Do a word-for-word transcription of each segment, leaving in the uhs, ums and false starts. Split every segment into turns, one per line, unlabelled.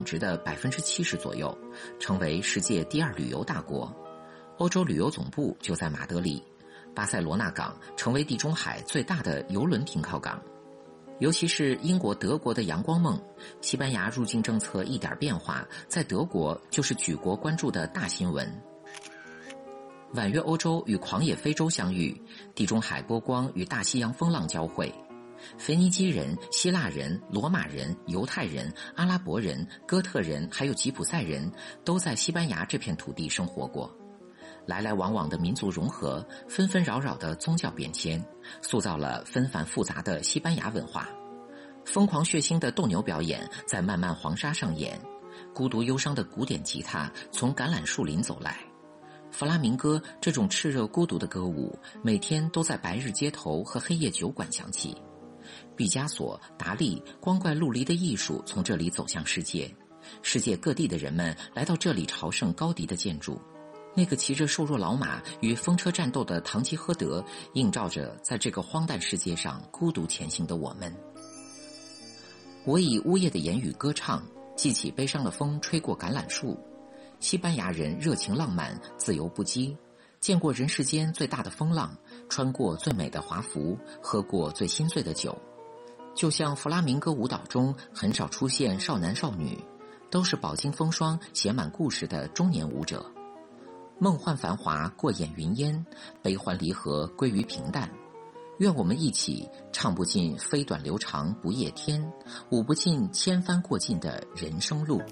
值的百分之七十左右，成为世界第二旅游大国。欧洲旅游总部就在马德里，巴塞罗那港成为地中海最大的邮轮停靠港。尤其是英国、德国的阳光梦，西班牙入境政策一点变化，在德国就是举国关注的大新闻。婉约欧洲与狂野非洲相遇，地中海波光与大西洋风浪交汇。腓尼基人、希腊人、罗马人、犹太人、阿拉伯人、哥特人还有吉普赛人都在西班牙这片土地生活过。来来往往的民族融合，纷纷扰扰的宗教变迁，塑造了纷繁复杂的西班牙文化。疯狂血腥的斗牛表演在漫漫黄沙上演，孤独忧伤的古典吉他从橄榄树林走来。弗拉明戈这种炽热孤独的歌舞，每天都在白日街头和黑夜酒馆响起。毕加索、达利光怪陆离的艺术从这里走向世界，世界各地的人们来到这里朝圣高迪的建筑。那个骑着瘦弱老马与风车战斗的堂吉诃德，映照着在这个荒诞世界上孤独前行的我们。我以呜咽的言语歌唱，记起悲伤的风吹过橄榄树。西班牙人热情浪漫，自由不羁，见过人世间最大的风浪，穿过最美的华服，喝过最心醉的酒。就像弗拉明戈舞蹈中很少出现少男少女，都是饱经风霜写满故事的中年舞者。梦幻繁华过眼云烟，悲欢离合归于平淡。愿我们一起唱不尽飞短流长不夜天，舞不尽千帆过尽的人生路。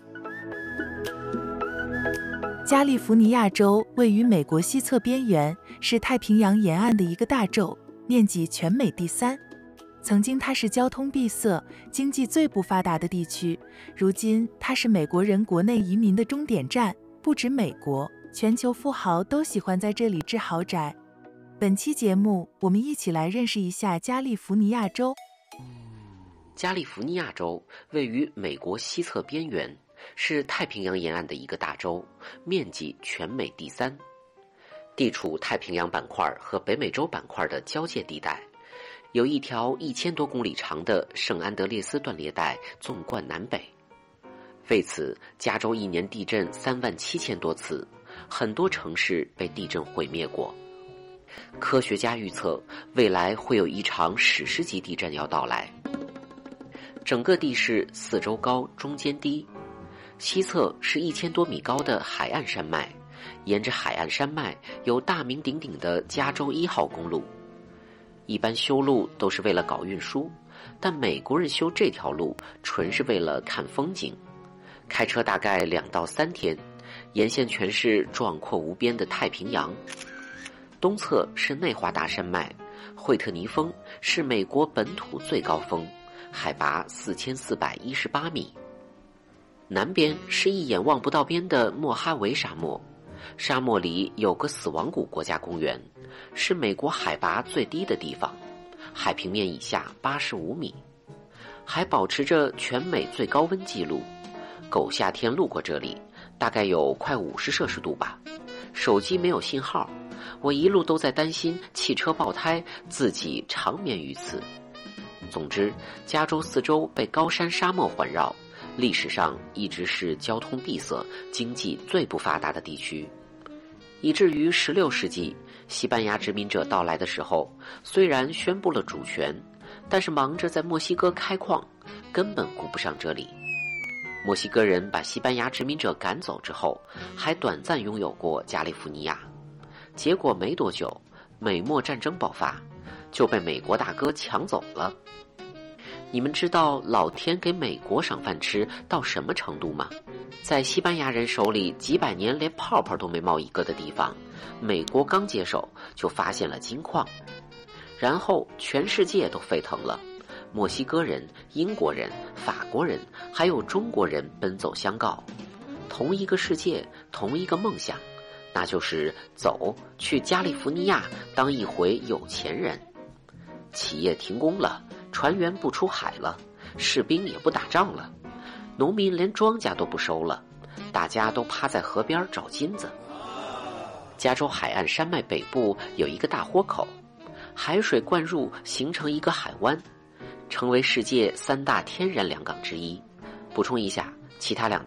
加利福尼亚州位于美国西侧边缘，是太平洋沿岸的一个大州，面积全美第三。曾经它是交通闭塞、经济最不发达的地区，如今它是美国人国内移民的终点站。不止美国，全球富豪都喜欢在这里置豪宅。本期节目，我们一起来认识一下加利福尼亚州。
加利福尼亚州位于美国西侧边缘，是太平洋沿岸的一个大州，面积全美第三，地处太平洋板块和北美洲板块的交界地带，有一条一千多公里长的圣安德烈斯断裂带纵贯南北。为此，加州一年地震三万七千多次，很多城市被地震毁灭过。科学家预测，未来会有一场史诗级地震要到来。整个地势四周高，中间低，西侧是一千多米高的海岸山脉，沿着海岸山脉有大名鼎鼎的加州一号公路。一般修路都是为了搞运输，但美国人修这条路纯是为了看风景。开车大概两到三天，沿线全是壮阔无边的太平洋。东侧是内华达山脉，惠特尼峰是美国本土最高峰，海拔四千四百一十八米。南边是一眼望不到边的莫哈维沙漠，沙漠里有个死亡谷国家公园，是美国海拔最低的地方，海平面以下八十五米，还保持着全美最高温记录。狗夏天路过这里，大概有快五十摄氏度吧。手机没有信号，我一路都在担心汽车爆胎，自己长眠于此。总之，加州四周被高山沙漠环绕，历史上一直是交通闭塞、经济最不发达的地区，以至于十六世纪西班牙殖民者到来的时候，虽然宣布了主权，但是忙着在墨西哥开矿，根本顾不上这里。墨西哥人把西班牙殖民者赶走之后，还短暂拥有过加利福尼亚，结果没多久，美墨战争爆发，就被美国大哥抢走了。你们知道老天给美国赏饭吃到什么程度吗？在西班牙人手里几百年连泡泡都没冒一个的地方，美国刚接手就发现了金矿，然后全世界都沸腾了。墨西哥人、英国人、法国人还有中国人奔走相告，同一个世界，同一个梦想，那就是走去加利福尼亚当一回有钱人。企业停工了，船员不出海了，士兵也不打仗了，农民连庄稼都不收了，大家都趴在河边找金子。加州海岸山脉北部有一个大豁口，海水灌入形成一个海湾，成为世界三大天然良港之一。补充一下，其他两